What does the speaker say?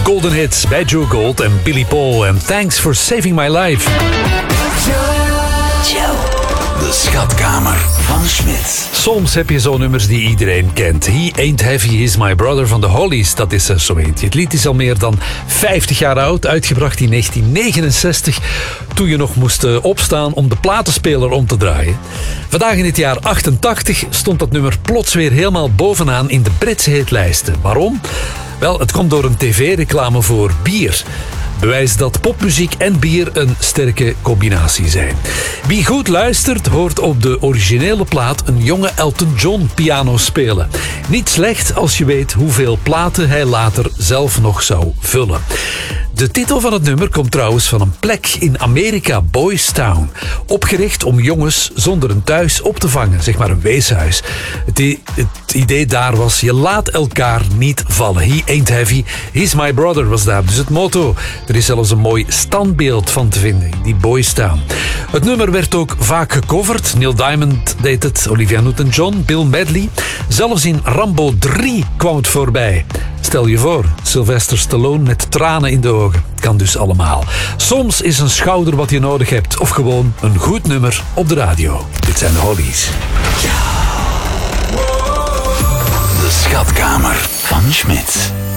Golden Hits bij Joe Gold en Billy Paul. En Thanks for Saving My Life. De schatkamer van Smit. Soms heb je zo'n nummers die iedereen kent. He Ain't Heavy Is My Brother van de Hollies, dat is er zo eentje. Het lied is al meer dan 50 jaar oud, uitgebracht in 1969... toen je nog moest opstaan om de platenspeler om te draaien. Vandaag in het jaar 88 stond dat nummer plots weer helemaal bovenaan in de Britse hitlijsten. Waarom? Wel, het komt door een tv-reclame voor bier. Bewijs dat popmuziek en bier een sterke combinatie zijn. Wie goed luistert, hoort op de originele plaat een jonge Elton John piano spelen. Niet slecht als je weet hoeveel platen hij later zelf nog zou vullen. De titel van het nummer komt trouwens van een plek in Amerika, Boys Town. Opgericht om jongens zonder een thuis op te vangen, zeg maar een weeshuis. Het idee daar was, je laat elkaar niet vallen. He ain't heavy, he's my brother was daar dus het motto. Er is zelfs een mooi standbeeld van te vinden in die Boys Town. Het nummer werd ook vaak gecoverd. Neil Diamond deed het, Olivia Newton-John, Bill Medley. Zelfs in Rambo 3 kwam het voorbij. Stel je voor, Sylvester Stallone met tranen in de ogen. Kan dus allemaal. Soms is een schouder wat je nodig hebt. Of gewoon een goed nummer op de radio. Dit zijn de Hollies. De schatkamer van Smit.